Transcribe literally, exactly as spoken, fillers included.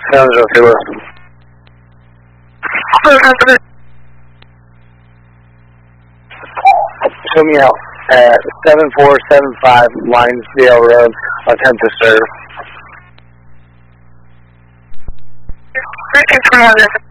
Sounds okay. Show me out at seven four seven five Linesdale Road, attempt to serve. Control